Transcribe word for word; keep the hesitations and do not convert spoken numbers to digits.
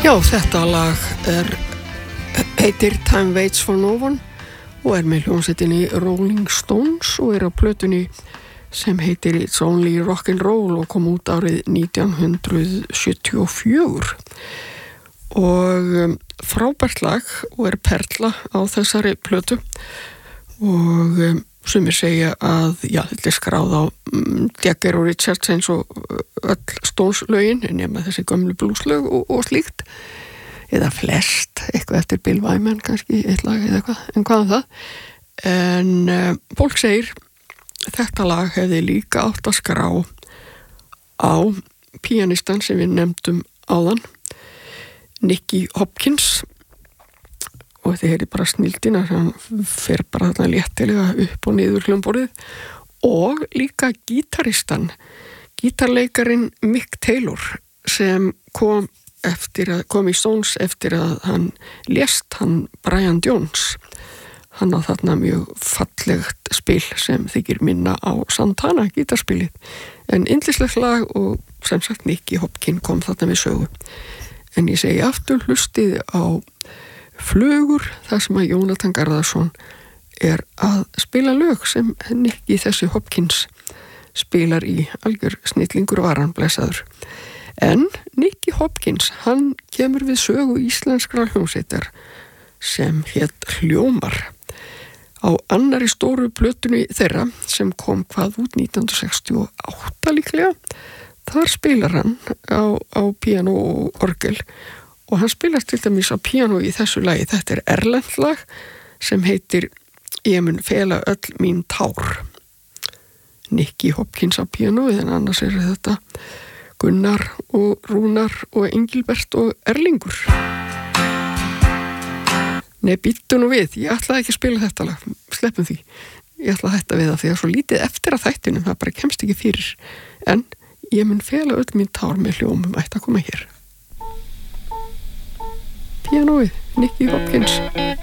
Já, þetta lag er, heitir Time Waits for No One og er með hljómsveitinni Rolling Stones og er á plötunni sem heitir It's Only Rock'n'Roll og kom út árið nítján hundrað sjötíu og fjögur. Og um, frábært lag og er perla á þessari plötu og um, sumir segja að já, þetta er skráð á um, Jagger og Richards eins og öll Stones lögin nema þessi gömlu blueslög og, og slíkt eða flest, eitthvað eftir Bill Wyman kannski, eitt lag eða eitthvað, en hvað um það en uh, fólk segir þetta lag hefði líka átt að skrá á píanistan sem við nefndum áðan Nicky Hopkins og þetta er bara snildina sem fer bara þarna léttilega upp og niður hljómborðið og líka gítaristan gítarleikarin Mick Taylor sem kom eftir að kom í Stones eftir að hann lést hann Brian Jones hann á þarna mjög fallegt spil sem þykir minna á Santana gítarspilið en yndislegt lag og sem sagt Nicky Hopkins kom þarna við sögu en ég segi aftur hlustið á Flugur, það sem að Jónatan Garðarsson er að spila lög sem Nicky þessi Hopkins spilar í algjör snillingur varan blessaður. En Nicky Hopkins, hann kemur við sögu íslenskra hljómsveitar sem hét Hljómar. Á annari stóru plötunni þeirra sem kom hvað út nítján hundrað sextíu og átta líklega, þar spilar hann á, á píanó og orgel og hann spilast til dæmis á píanó í þessu lagi. Þetta er erlent lag sem heitir Ég mun fela öll mín tár. Nicky Hopkins á píanó, en annars er þetta Gunnar og Rúnar og Engilbert og Erlingur. Nei, býttu nú við, ég ætlaði ekki að spila þetta lag, sleppum því. Ég ætlaði að hætta við það því að svo lítið eftir að þættinum, það bara kemst ekki fyrir. En Ég mun fela öll mín tár með hljómum ætti að koma hér. Píanóið, Nicky Hopkins.